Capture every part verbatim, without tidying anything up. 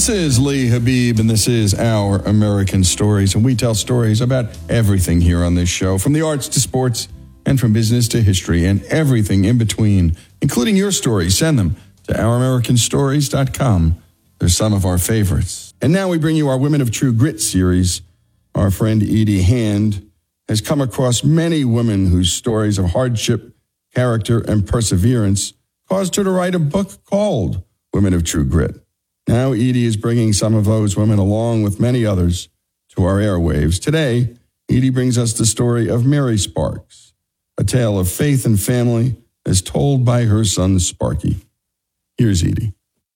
This is Lee Habib, and this is Our American Stories, and we tell stories about everything here on this show, from the arts to sports, and from business to history, and everything in between, including your stories. Send them to our american stories dot com. They're some of our favorites. And now we bring you our Women of True Grit series. Our friend Edie Hand has come across many women whose stories of hardship, character, and perseverance caused her to write a book called Women of True Grit. Now Edie is bringing some of those women, along with many others, to our airwaves. Today, Edie brings us the story of Mary Sparks, a tale of faith and family as told by her son Sparky. Here's Edie.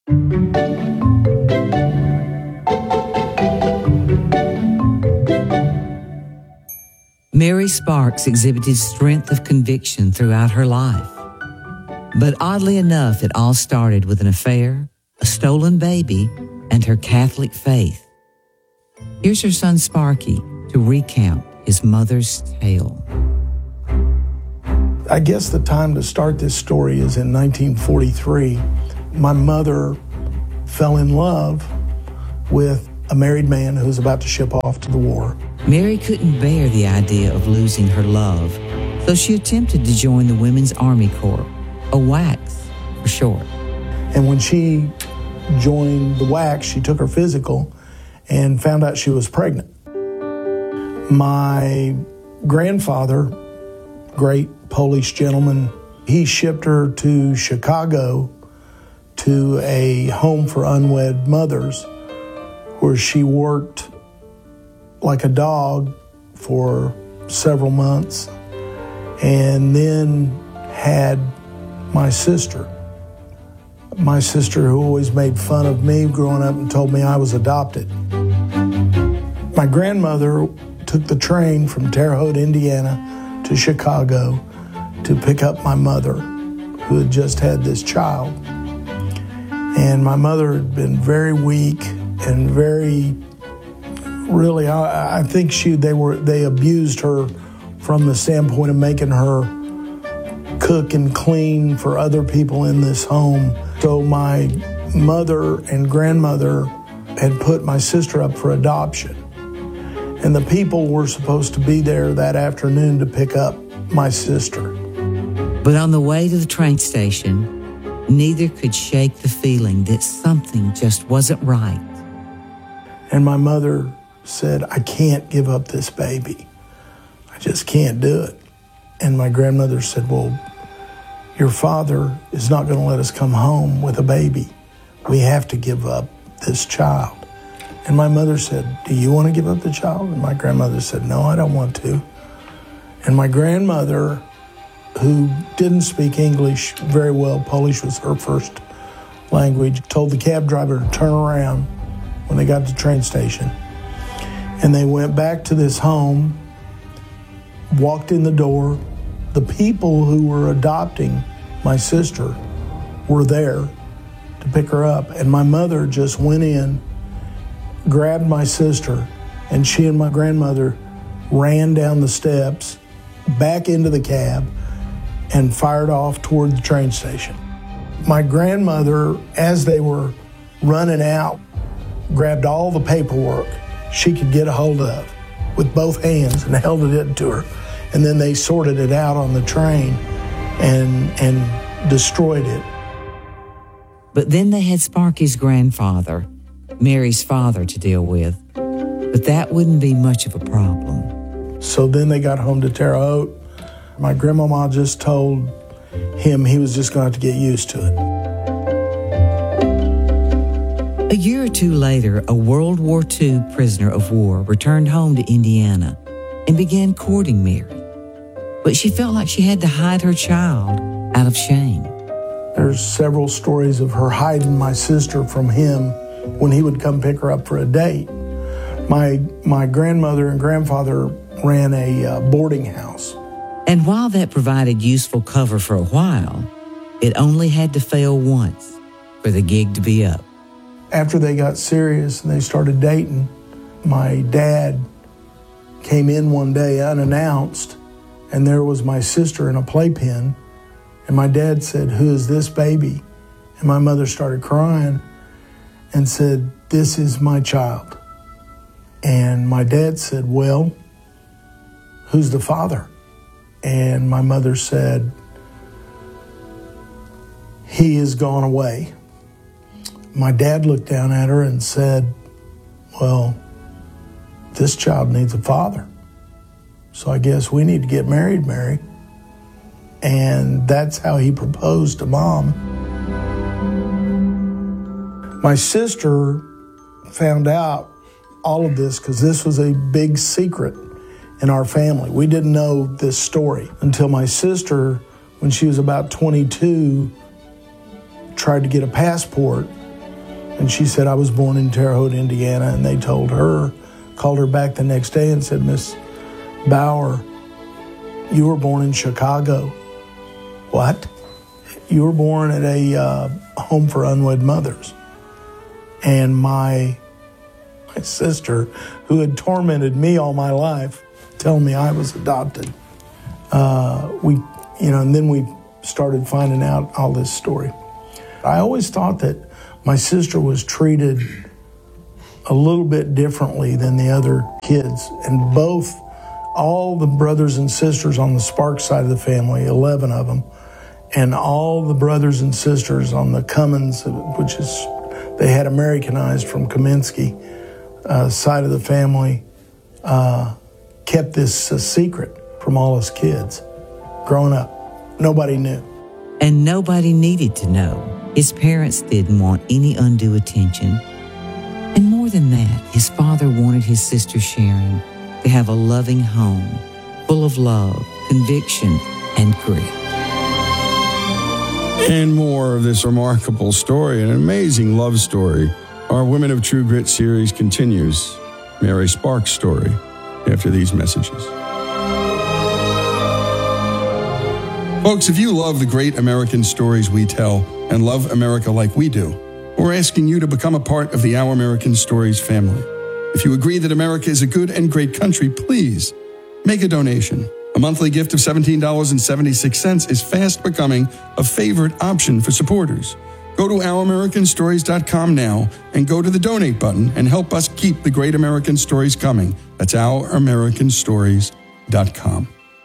Mary Sparks exhibited strength of conviction throughout her life. But oddly enough, it all started with an affair, a stolen baby, and her Catholic faith. Here's her son Sparky to recount his mother's tale. I guess the time to start this story is in nineteen forty-three. My mother fell in love with a married man who was about to ship off to the war. Mary couldn't bear the idea of losing her love, so she attempted to join the Women's Army Corps, a WACS for short. And when she joined the WACS, she took her physical and found out she was pregnant. My grandfather, great Polish gentleman, he shipped her to Chicago to a home for unwed mothers, where she worked like a dog for several months, and then had my sister. My sister, who always made fun of me growing up and told me I was adopted. My grandmother took the train from Terre Haute, Indiana to Chicago to pick up my mother, who had just had this child. And my mother had been very weak and very, really, I, I think she they were they abused her from the standpoint of making her cook and clean for other people in this home. So my mother and grandmother had put my sister up for adoption. And the people were supposed to be there that afternoon to pick up my sister. But on the way to the train station, neither could shake the feeling that something just wasn't right. And my mother said, I can't give up this baby. I just can't do it. And my grandmother said, well, your father is not going to let us come home with a baby. We have to give up this child. And my mother said, do you want to give up the child? And my grandmother said, no, I don't want to. And my grandmother, who didn't speak English very well, Polish was her first language, told the cab driver to turn around when they got to the train station. And they went back to this home, walked in the door. The people who were adopting my sister were there to pick her up. And my mother just went in, grabbed my sister, and she and my grandmother ran down the steps, back into the cab, and fired off toward the train station. My grandmother, as they were running out, grabbed all the paperwork she could get a hold of with both hands and held it to her. And then they sorted it out on the train and and destroyed it. But then they had Sparky's grandfather, Mary's father, to deal with. But that wouldn't be much of a problem. So then they got home to Terre Haute. My grandmama just told him he was just going to have to get used to it. A year or two later, a World War Two prisoner of war returned home to Indiana and began courting Mary. But she felt like she had to hide her child out of shame. There's several stories of her hiding my sister from him when he would come pick her up for a date. My, my grandmother and grandfather ran a uh, boarding house. And while that provided useful cover for a while, it only had to fail once for the gig to be up. After they got serious and they started dating, my dad came in one day unannounced, and there was my sister in a playpen. And my dad said, "Who is this baby?" And my mother started crying. and said, "This is my child." And my dad said, "Well, who's the father?" And my mother said, "He has gone away." My dad looked down at her and said, "Well, this child needs a father. So I guess we need to get married, Mary." And that's how he proposed to Mom. My sister found out all of this because this was a big secret in our family. We didn't know this story until my sister, when she was about twenty-two, tried to get a passport. And she said, "I was born in Terre Haute, Indiana." And they told her, called her back the next day and said, "Miss Bauer, you were born in Chicago." "What?" "You were born at a uh, home for unwed mothers." And my my sister, who had tormented me all my life, telling me I was adopted, uh, we, you know, and then we started finding out all this story. I always thought that my sister was treated a little bit differently than the other kids. And both, all the brothers and sisters on the Sparks side of the family, eleven of them, and all the brothers and sisters on the Cummins, which is, they had Americanized from Kaminsky, uh, side of the family, uh, kept this a secret from all us kids. Growing up, nobody knew. And nobody needed to know. His parents didn't want any undue attention. And more than that, his father wanted his sister Sharon to have a loving home, full of love, conviction, and grit. And more of this remarkable story, an amazing love story. Our Women of True Grit series continues. Mary Sparks' story after these messages. Folks, if you love the great American stories we tell and love America like we do, we're asking you to become a part of the Our American Stories family. If you agree that America is a good and great country, please make a donation. A monthly gift of seventeen dollars and seventy-six cents is fast becoming a favorite option for supporters. Go to our american stories dot com now and go to the donate button and help us keep the great American stories coming. That's our american stories dot com.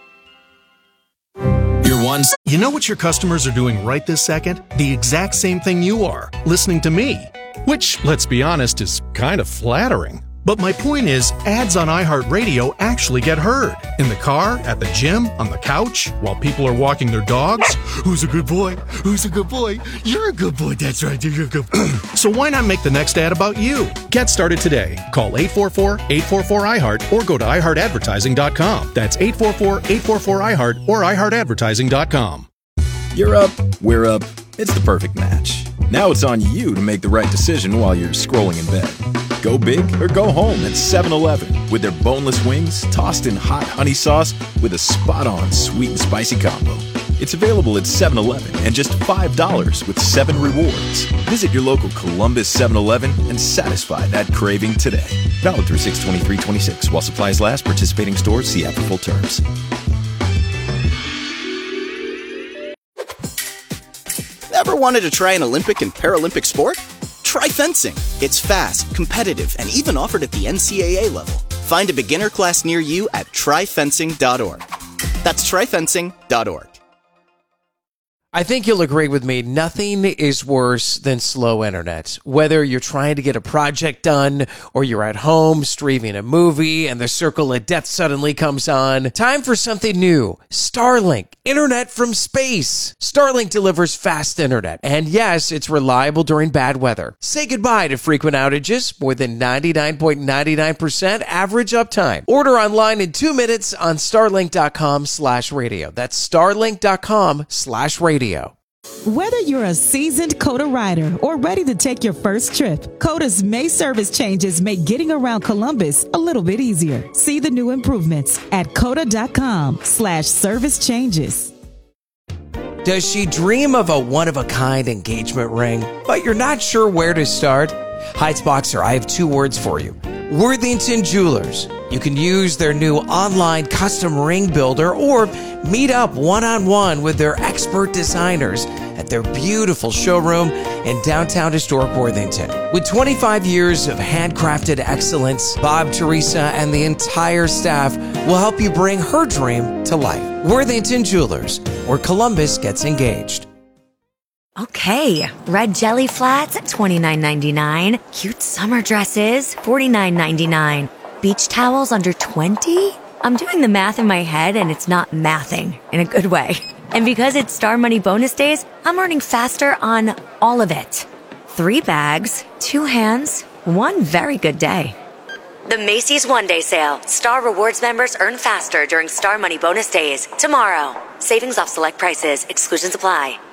Ones. You know what your customers are doing right this second? The exact same thing you are, listening to me. Which, let's be honest, is kind of flattering. But my point is, ads on iHeartRadio actually get heard. In the car, at the gym, on the couch, while people are walking their dogs. Who's a good boy? Who's a good boy? You're a good boy. That's right. You're a good boy. So why not make the next ad about you? Get started today. Call eight four four, eight four four, I heart or go to i heart advertising dot com. That's eight four four, eight four four, I heart or i heart advertising dot com. You're up, we're up. It's the perfect match. Now it's on you to make the right decision while you're scrolling in bed. Go big or go home at seven eleven with their boneless wings tossed in hot honey sauce with a spot-on sweet and spicy combo. It's available at seven eleven and just five dollars with seven rewards. Visit your local Columbus seven eleven and satisfy that craving today. Valid through six twenty-three twenty-six. While supplies last, participating stores, see app for full terms. Ever wanted to try an Olympic and Paralympic sport? Try fencing. It's fast, competitive, and even offered at the N C A A level. Find a beginner class near you at try fencing dot org. That's try fencing dot org. I think you'll agree with me, nothing is worse than slow internet. Whether you're trying to get a project done or you're at home streaming a movie and the circle of death suddenly comes on, time for something new. Starlink, internet from space. Starlink delivers fast internet, and yes, it's reliable during bad weather. Say goodbye to frequent outages, more than ninety-nine point nine nine percent average uptime. Order online in two minutes on starlink dot com slash radio. That's starlink dot com slash radio. Whether you're a seasoned COTA rider or ready to take your first trip, COTA's May service changes make getting around Columbus a little bit easier. See the new improvements at cota dot com slash service changes. Does she dream of a one-of-a-kind engagement ring, but you're not sure where to start? Heights Boxer, I have two words for you. Worthington Jewelers. You can use their new online custom ring builder or meet up one-on-one with their expert designers at their beautiful showroom in downtown historic Worthington. With twenty-five years of handcrafted excellence, Bob, Teresa, and the entire staff will help you bring her dream to life. Worthington Jewelers, where Columbus gets engaged. Okay, red jelly flats at twenty-nine ninety-nine. Cute summer dresses, forty-nine ninety-nine. Beach towels under twenty? I'm doing the math in my head and it's not mathing in a good way. And because it's Star Money bonus days, I'm earning faster on all of it. Three bags, two hands, one very good day. The Macy's One Day Sale. Star Rewards members earn faster during Star Money bonus days. Tomorrow. Savings off select prices. Exclusions apply.